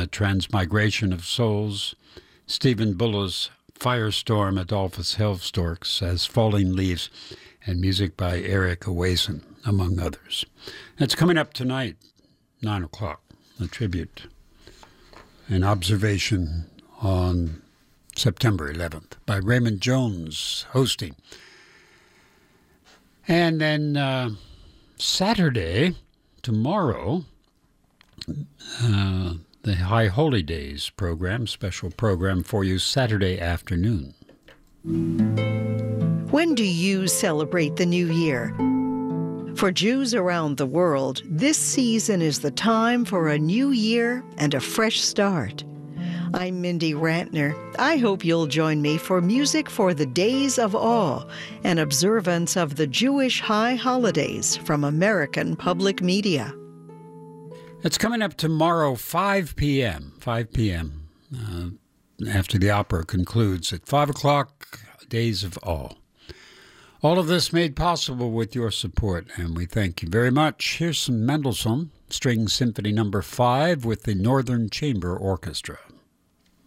Transmigration of Souls, Stephen Bullo's Firestorm, Adolphus Helfstorks as Falling Leaves, and music by Eric Owason, among others. It's coming up tonight, 9 o'clock, a tribute, an observation on September 11th by Raymond Jones hosting. And then Saturday, tomorrow, the High Holy Days program, special program for you Saturday afternoon. When do you celebrate the New Year? For Jews around the world, this season is the time for a new year and a fresh start. I'm Mindy Rantner. I hope you'll join me for Music for the Days of Awe, an observance of the Jewish high holidays from American Public Media. It's coming up tomorrow, 5 p.m., after the opera concludes at 5 o'clock, Days of Awe. All of this made possible with your support, and we thank you very much. Here's some Mendelssohn, String Symphony No. 5 with the Northern Chamber Orchestra.